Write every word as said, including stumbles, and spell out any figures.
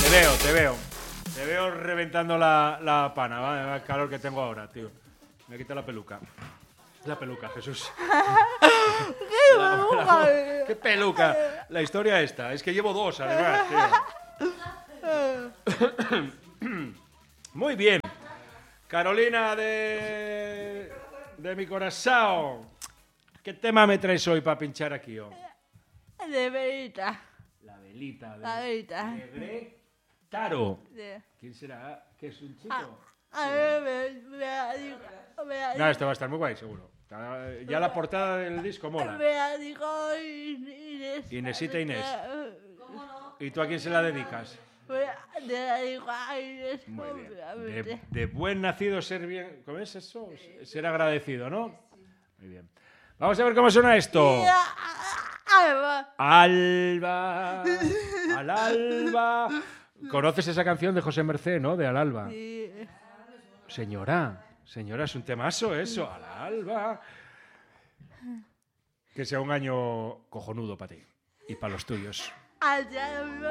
Te veo, te veo. Te veo reventando la, la pana, ¿vale? El calor que tengo ahora, tío. Me quita la peluca. La peluca, Jesús. ¡Qué peluca! ¿Qué peluca? La historia esta. Es que llevo dos, además, tío. Muy bien. Carolina de... de mi corazón. ¿Qué tema me traes hoy para pinchar aquí, oh? De velita. La velita. De, La velita. de Greg Taro. Sí. ¿Quién será? ¿Qué es un chico? Ah, a ver, me, me la dijo, me la No, esto va a estar muy guay, seguro. Ya la portada del disco mola. Me la dijo Inés. Inesita Inés. ¿Cómo no? ¿Y tú a quién se la dedicas? Me la dijo a Inés. Muy bien. De, obviamente. de buen nacido ser bien... ¿Cómo es eso? Ser agradecido, ¿no? Muy bien. Vamos a ver cómo suena esto. Alba. Alba. Al alba. ¿Conoces esa canción de José Mercé, no? De Al alba. Sí. Señora. Señora, es un temazo eso. Al alba. Que sea un año cojonudo para ti y para los tuyos. Allá